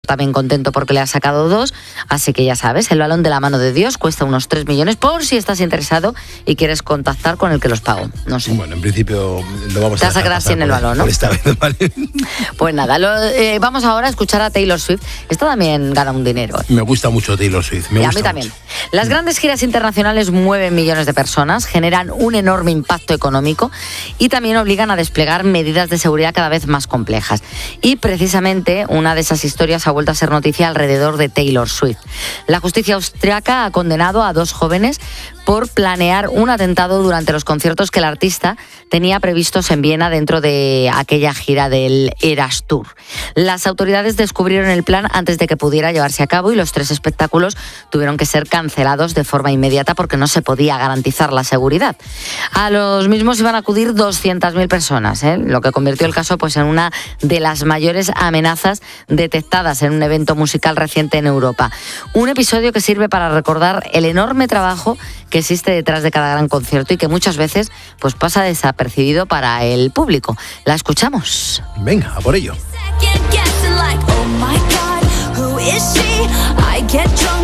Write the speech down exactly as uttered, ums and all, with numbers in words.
también contento porque le ha sacado dos, así que ya sabes, el balón de la mano de Dios cuesta unos tres millones por si estás interesado y quieres contactar con el que los pagó. No sé. Bueno, en principio lo vamos Te a vas a quedar sin el balón, ¿no? Esta vez, ¿vale? Pues nada, lo, eh, vamos ahora a escuchar a Taylor Swift. Esta también gana un dinero. Me gusta mucho Taylor Swift. Me y gusta a mí también. Mucho. Las grandes giras internacionales mueven millones de personas, generan un enorme impacto económico y también obligan a desplegar medidas de seguridad cada vez más complejas. Y precisamente una de esas historias ha vuelto a ser noticia alrededor de Taylor Swift. La justicia austriaca ha condenado a dos jóvenes por planear un atentado durante los conciertos que el artista tenía previstos en Viena dentro de aquella gira del Eras Tour. Las autoridades descubrieron el plan antes de que pudiera llevarse a cabo y los tres espectáculos tuvieron que ser cancelados de forma inmediata porque no se podía garantizar la seguridad. A los mismos iban a acudir doscientas mil personas, ¿eh? Lo que convirtió el caso pues, en una de las mayores amenazas detectadas en un evento musical reciente en Europa. Un episodio que sirve para recordar el enorme trabajo que existe detrás de cada gran concierto y que muchas veces pues, pasa desapercibido para el público. La escuchamos. Venga, a por ello. Second guessing like, oh my God, who is she? I get drunk.